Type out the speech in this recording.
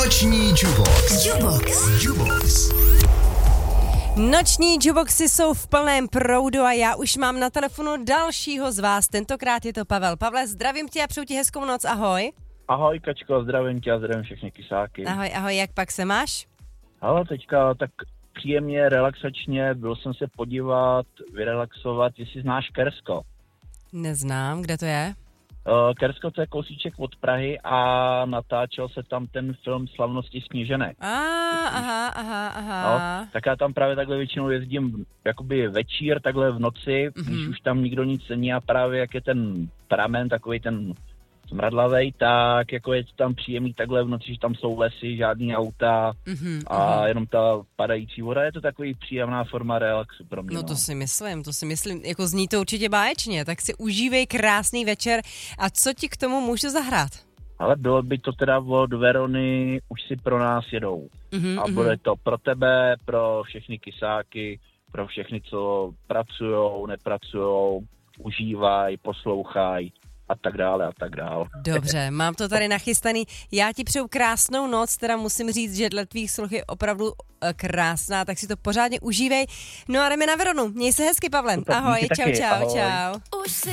Noční Jubox. Noční juboxy jsou v plném proudu a já už mám na telefonu dalšího z vás. Tentokrát je to Pavel. Pavle, zdravím tě a přeju ti hezkou noc. Ahoj. Ahoj, Kačko, zdravím tě a zdravím všechny kysáky. Ahoj, jak pak se máš? Ale teďka tak příjemně, relaxačně, byl jsem se podívat, vyrelaxovat, jestli znáš Kersko. Neznám, kde to je? Kersko, to je kousíček od Prahy a natáčel se tam ten film Slavnosti sníženek. Aha. No, tak já tam právě takhle většinou jezdím jakoby večír, takhle v noci, když už tam nikdo nic není a právě jak je ten pramen, takovej ten smradlavej, tak jako je tam příjemný takhle v noci, že tam jsou lesy, žádný auta a jenom ta padající voda, je to takový příjemná forma relaxu pro mě. No to si myslím, jako zní to určitě báječně, tak si užívej krásný večer a co ti k tomu můžu zahrát? Ale bylo by to teda od Verony, už si pro nás jedou. A bude to pro tebe, pro všechny kysáky, pro všechny, co pracujou, nepracujou, užívají, poslouchají. A tak dále. Dobře, mám to tady nachystaný. Já ti přeju krásnou noc, teda musím říct, že dle tvých sluch je opravdu krásná, tak si to pořádně užívej. No a jdeme na Veronu. Měj se hezky, Pavle. Ahoj, čau.